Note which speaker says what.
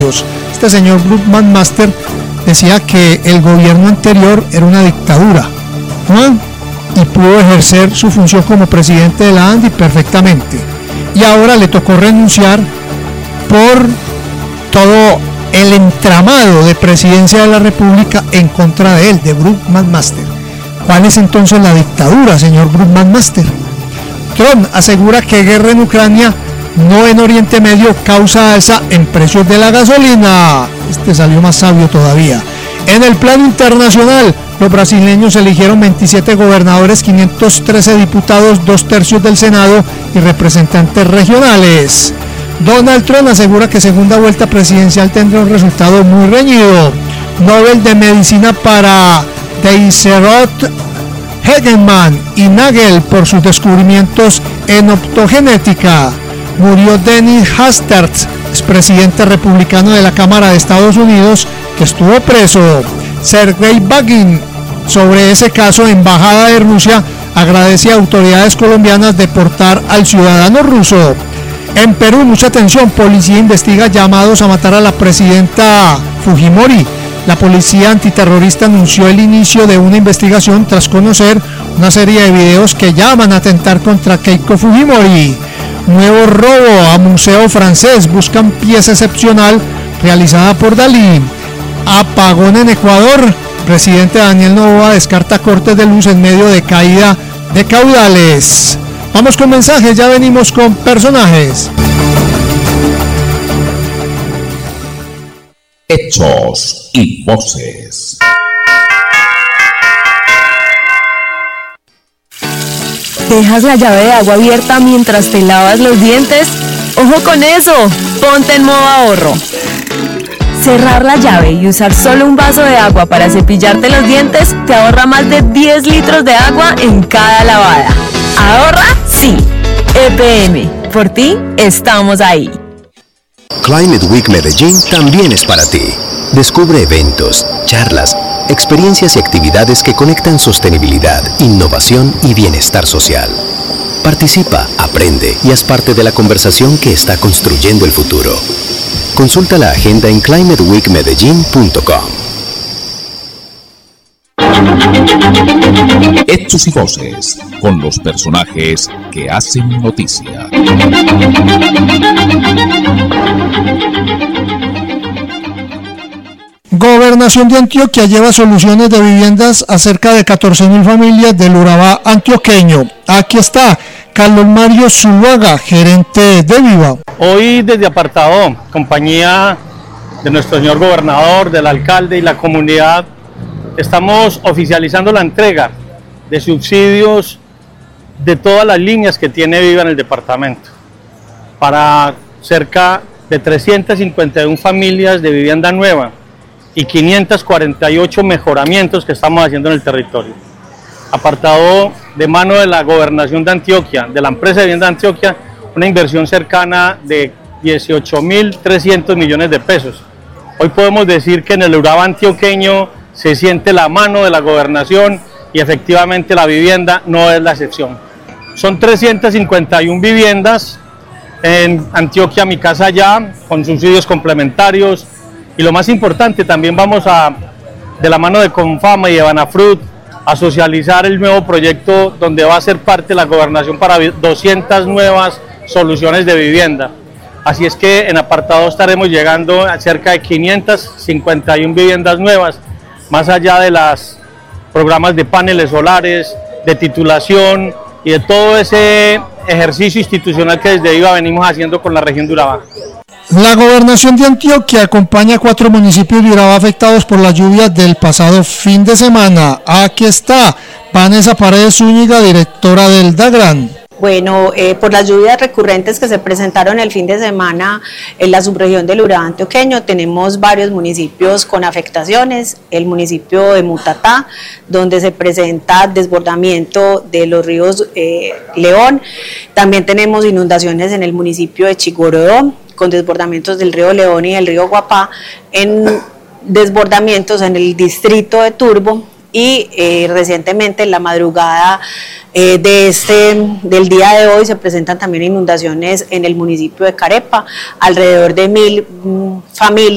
Speaker 1: Unidos. Este señor Brook McMaster decía que el gobierno anterior era una dictadura, ¿no? Y pudo ejercer su función como presidente de la ANDI perfectamente. Y ahora le tocó renunciar por todo el entramado de presidencia de la República en contra de él, de Brook McMaster. ¿Cuál es entonces la dictadura, señor Brook McMaster? Trump asegura que guerra en Ucrania, no en Oriente Medio, causa alza en precios de la gasolina. Este salió más sabio todavía. En el plano internacional, los brasileños eligieron 27 gobernadores, 513 diputados, 2/3 del Senado y representantes regionales. Donald Trump asegura que segunda vuelta presidencial tendrá un resultado muy reñido. Nobel de Medicina para Deiserot Hegeman y Nagel por sus descubrimientos en optogenética. Murió Dennis Hastert, expresidente republicano de la Cámara de Estados Unidos, que estuvo preso. Sergei Bagin, sobre ese caso, embajada de Rusia agradece a autoridades colombianas deportar al ciudadano ruso. En Perú, mucha atención, policía investiga llamados a matar a la presidenta Fujimori. La policía antiterrorista anunció el inicio de una investigación tras conocer una serie de videos que llaman a atentar contra Keiko Fujimori. Nuevo robo a museo francés, buscan pieza excepcional realizada por Dalí. Apagón en Ecuador, presidente Daniel Noboa descarta cortes de luz en medio de caída de caudales. Vamos con mensajes, ya venimos con personajes.
Speaker 2: Hechos y voces.
Speaker 3: ¿Dejas la llave de agua abierta mientras te lavas los dientes? ¡Ojo con eso! Ponte en modo ahorro. Cerrar la llave y usar solo un vaso de agua para cepillarte los dientes te ahorra más de 10 litros de agua en cada lavada. ¿Ahorra? Sí. EPM. Por ti, estamos ahí.
Speaker 4: Climate Week Medellín también es para ti. Descubre eventos, charlas, experiencias y actividades que conectan sostenibilidad, innovación y bienestar social. Participa, aprende y haz parte de la conversación que está construyendo el futuro. Consulta la agenda en climateweekmedellin.com.
Speaker 2: Hechos y voces, con los personajes que hacen noticia.
Speaker 1: Gobernación de Antioquia lleva soluciones de viviendas a cerca de 14.000 familias del Urabá antioqueño. Aquí está Carlos Mario Zuluaga, gerente de Viva.
Speaker 5: Hoy desde Apartado, compañía de nuestro señor gobernador, del alcalde y la comunidad, estamos oficializando la entrega de subsidios de todas las líneas que tiene Viva en el departamento para cerca de 351 familias de vivienda nueva y 548 mejoramientos que estamos haciendo en el territorio. Apartado de mano de la Gobernación de Antioquia, de la empresa de vivienda de Antioquia, una inversión cercana de 18.300 millones de pesos. Hoy podemos decir que en el Urabá antioqueño se siente la mano de la gobernación y efectivamente la vivienda no es la excepción. Son 351 viviendas en Antioquia, Mi Casa Ya, con subsidios complementarios, y lo más importante, también vamos de la mano de Confama y de Banafrut, a socializar el nuevo proyecto donde va a ser parte la gobernación para 200 nuevas soluciones de vivienda. Así es que en Apartado estaremos llegando a cerca de 551 viviendas nuevas, más allá de los programas de paneles solares, de titulación y de todo ese ejercicio institucional que desde Viva venimos haciendo con la región de Urabá.
Speaker 1: La Gobernación de Antioquia acompaña a 4 municipios de Urabá afectados por las lluvias del pasado fin de semana. Aquí está Vanessa Paredes Zúñiga, directora del DAGRAN.
Speaker 6: Bueno, por las lluvias recurrentes que se presentaron el fin de semana en la subregión del Urabá antioqueño, tenemos varios municipios con afectaciones. El municipio de Mutatá, donde se presenta desbordamiento de los ríos León. También tenemos inundaciones en el municipio de Chigorodó, con desbordamientos del río León y del río Guapá, en desbordamientos en el distrito de Turbo, y recientemente en la madrugada del día de hoy se presentan también inundaciones en el municipio de Carepa, alrededor de 1.000 familias